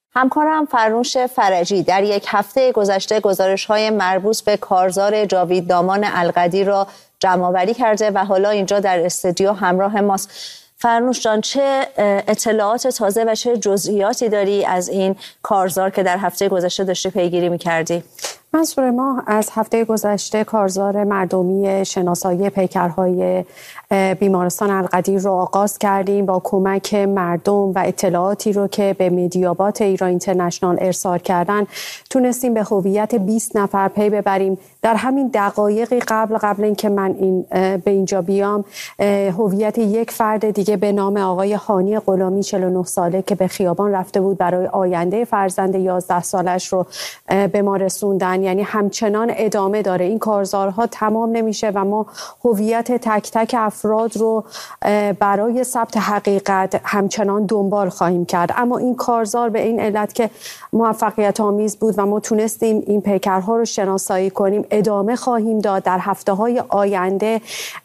همکارم فرنوش فرجی در یک هفته گذشته گزارش‌های مربوط به کارزار جاوید نامان القدیر را جمع‌آوری کرده و حالا اینجا در استودیو همراه ماست. فرنوش جان، چه اطلاعات تازه و چه جزئیاتی داری از این کارزار که در هفته گذشته داشتی پیگیری می‌کردی؟ منصور، ما از هفته گذشته کارزار مردمی شناسایی پیکرهای بیمارستان القدیر رو آغاز کردیم. با کمک مردم و اطلاعاتی رو که به مدیابات ایران اینترنشنال ارسال کردن تونستیم به هویت 20 نفر پی ببریم. در همین دقایقی قبل اینکه من به اینجا بیام، هویت یک فرد دیگه به نام آقای هانی غلامی 49 ساله که به خیابان رفته بود برای آینده فرزند 11 سالش رو به ما رسوندن. یعنی همچنان ادامه داره، این کارزارها تمام نمیشه و ما هویت تک تک افراد رو برای ثبت حقیقت همچنان دنبال خواهیم کرد. اما این کارزار به این علت که موفقیت آمیز بود و ما تونستیم این پیکرها رو شناسایی کنیم ادامه خواهیم داد. در هفته‌های آینده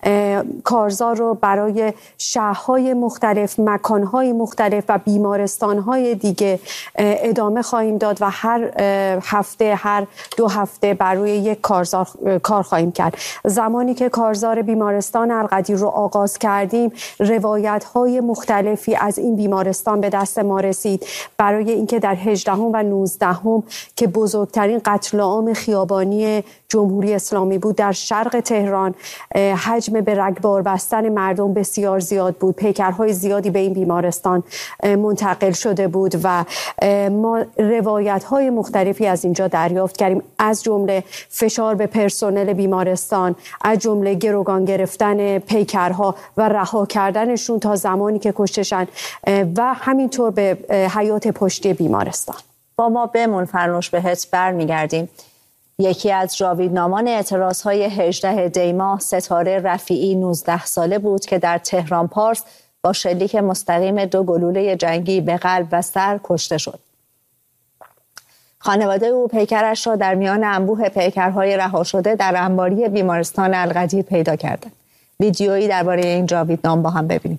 کارزار رو برای شهرهای مختلف، مکانهای مختلف و بیمارستانهای دیگه ادامه خواهیم داد و هر هفته، هر 2 هفته بر روی یک کارزار کار خواهیم کرد. زمانی که کارزار بیمارستان القدیر رو آغاز کردیم، روایت‌های مختلفی از این بیمارستان به دست ما رسید برای اینکه در 18 و 19 که بزرگترین قتل عام خیابانی جمهوری اسلامی بود در شرق تهران، حجم به رگبار بستن مردم بسیار زیاد بود. پیکرهای زیادی به این بیمارستان منتقل شده بود و ما روایت‌های مختلفی از اینجا دریافت کردیم، از جمله فشار به پرسنل بیمارستان، از جمله گروگان گرفتن پیکرها و رها کردنشون تا زمانی که کشتشن و همینطور به حیات پشتی بیمارستان. با ما بمون فرنوش، بهت برمیگردیم. یکی از جاویدنامان اعتراضهای 18 دی ماه ستاره رفیعی 19 ساله بود که در تهران پارس با شلیک مستقیم 2 گلوله جنگی به قلب و سر کشته شد. خانواده او پیکرش را در میان انبوه پیکرهای رها شده در انباری بیمارستان القدیر پیدا کردند. ویدیویی درباره این جاویدنام با هم ببینیم.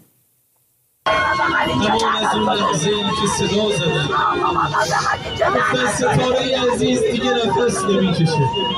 از اون لحظه ای که صدا زدن گفتن ستاره عزیز دیگه نفس نمیکشه.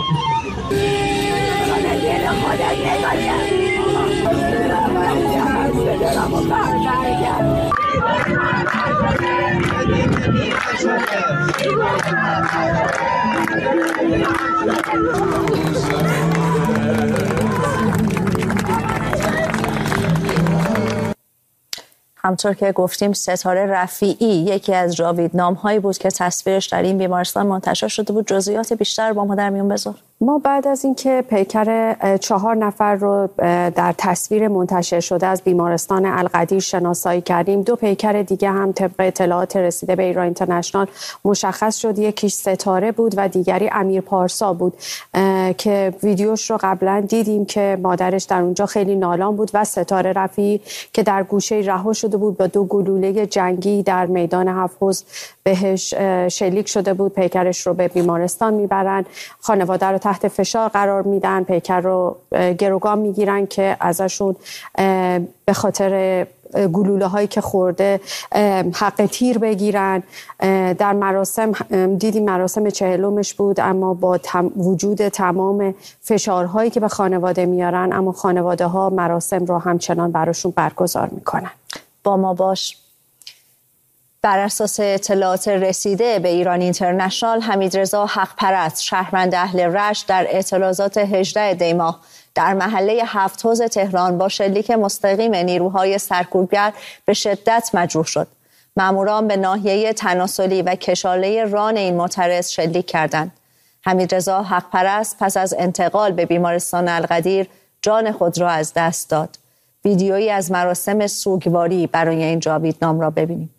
همطور که گفتیم ستاره رفیعی یکی از جاویدنام‌هایی بود که تصویرش در این بیمارستان منتشر شده بود. جزئیات بیشتر با ما در میون بذار. ما بعد از اینکه پیکر 4 نفر رو در تصویر منتشر شده از بیمارستان القدیر شناسایی کردیم، 2 پیکر دیگه هم طبق اطلاعات رسیده به ایران اینترنشنال مشخص شد. یکیش ستاره بود و دیگری امیر پارسا بود که ویدیوش رو قبلا دیدیم که مادرش در اونجا خیلی نالان بود و ستاره رفیعی که در گوشه رها شده بود با 2 گلوله جنگی در میدان 7 حوض بهش شلیک شده بود. پیکرش رو به بیمارستان میبرن، خانواده رو تحت فشار قرار میدن، پیکر رو گروگان میگیرن که ازشون به خاطر گلوله هایی که خورده حق تیر بگیرن. در مراسم دیدیم مراسم 40مش بود، اما با وجود تمام فشارهایی که به خانواده میارن، اما خانواده ها مراسم رو همچنان براشون برگزار میکنن. با ما باش. بر اساس اطلاعات رسیده به ایران اینترنشنال، حمیدرضا حقپرست شهروند اهل رشت در اعتراضات 18 دی ماه در محله 7 حوض تهران با شلیک مستقیم نیروهای سرکوبگر به شدت مجروح شد. ماموران به ناحیه تناسلی و کشاله ران این معترض شلیک کردند. حمیدرضا حقپرست پس از انتقال به بیمارستان القدیر جان خود را از دست داد. ویدیویی از مراسم سوگواری برای این جاویدنام را ببینیم.